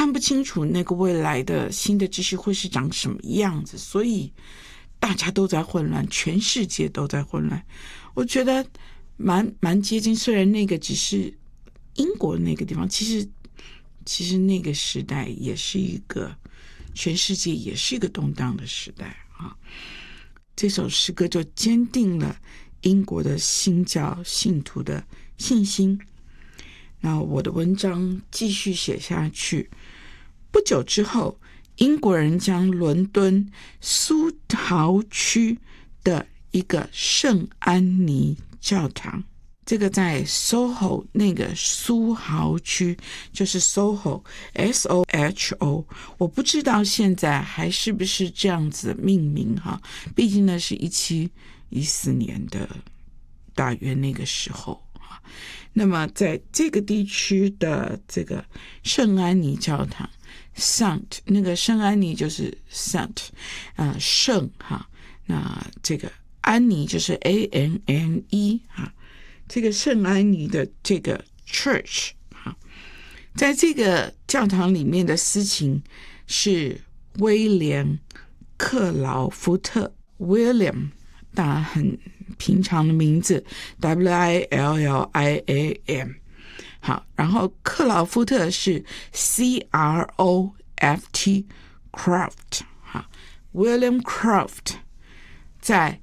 看不清楚那个未来的新的秩序会是长什么样子，所以大家都在混乱，全世界都在混乱。我觉得蛮接近，虽然那个只是英国那个地方，其实那个时代也是一个全世界也是一个动荡的时代啊。这首诗歌就坚定了英国的新教信徒的信心。那我的文章继续写下去，不久之后，英国人将伦敦苏豪区的一个圣安妮教堂，这个在 SOHO 那个苏豪区，就是 SOHO SOHO， 我不知道现在还是不是这样子命名哈，毕竟那是1714年的大约那个时候。那么在这个地区的这个圣安妮教堂 Saint， 那个圣安妮就是 Saint， 圣哈，那这个安妮就是 ANNE 哈，这个圣安妮的这个 Church 哈，在这个教堂里面的司琴是威廉克劳福特 William， 大家很平常的名字 WILLIAM。 好，然后克劳福特是 CROFT Croft， 好 William Croft。 在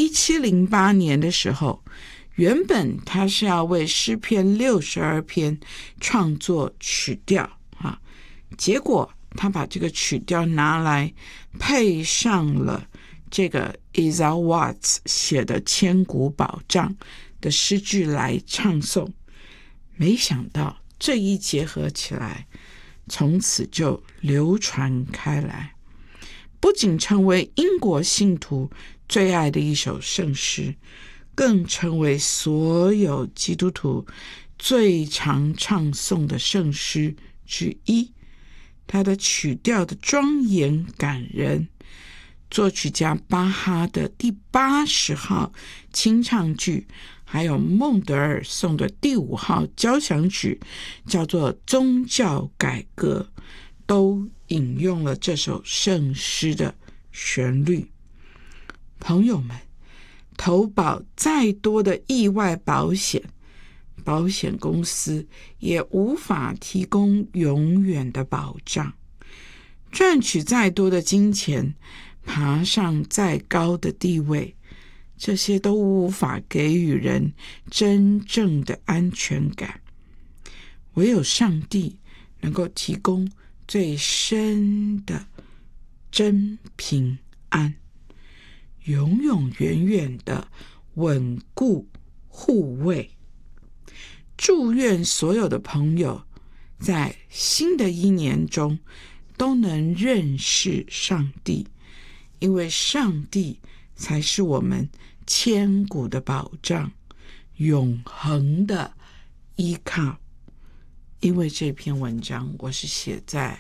1708年的时候，原本他是要为诗篇62篇创作曲调啊，结果他把这个曲调拿来配上了这个 Isaiah Watts 写的千古保障的诗句来唱诵，没想到这一结合起来，从此就流传开来，不仅成为英国信徒最爱的一首圣诗，更成为所有基督徒最常唱诵的圣诗之一。它的曲调的庄严感人，作曲家巴哈的第80号清唱剧，还有孟德尔颂的第5号交响曲，叫做宗教改革，都引用了这首圣诗的旋律。朋友们，投保再多的意外保险，保险公司也无法提供永远的保障。赚取再多的金钱，爬上再高的地位，这些都无法给予人真正的安全感。唯有上帝能够提供最深的真平安，永永远远的稳固护卫。祝愿所有的朋友在新的一年中都能认识上帝，因为上帝才是我们千古的保障，永恒的依靠。因为这篇文章我是写在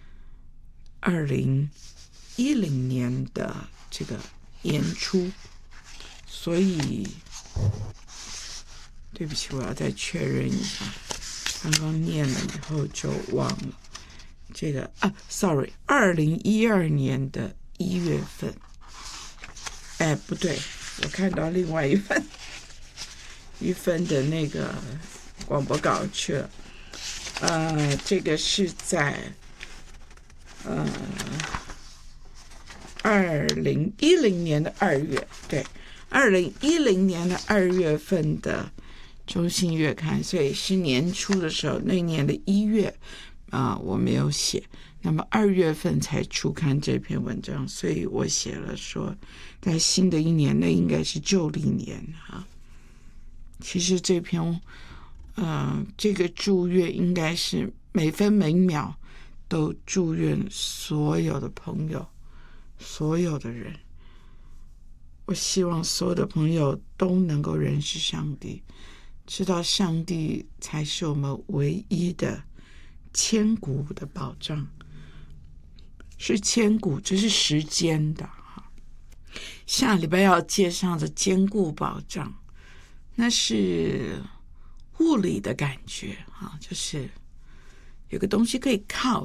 2010年的这个年初，所以对不起，我要再确认一下，刚刚念了以后就忘了。这个2012年的1月份，不对，我看到另外一份的那个广播稿去了。这个是在2010年的2月，对，2010年的2月份的中信月刊，所以是年初的时候，那年的1月我没有写，那么2月份才出刊这篇文章，所以我写了说，在新的一年，那应该是旧历年哈。其实这篇这个祝愿应该是每分每秒都祝愿所有的朋友，所有的人。我希望所有的朋友都能够认识上帝，知道上帝才是我们唯一的千古的保障，是千古，这是时间的。下礼拜要介绍的坚固保障，那是物理的感觉，就是有个东西可以靠